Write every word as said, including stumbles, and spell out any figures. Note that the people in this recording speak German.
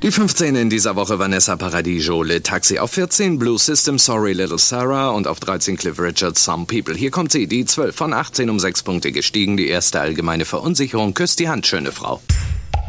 Die fünfzehn in dieser Woche Vanessa Paradiso, Le Taxi. Auf vierzehn Blue System, Sorry Little Sarah. Und auf dreizehn Cliff Richard, Some People. Hier kommt sie, die zwölf von achtzehn um sechs Punkte gestiegen. Die erste allgemeine Verunsicherung. Küsst die Hand, schöne Frau.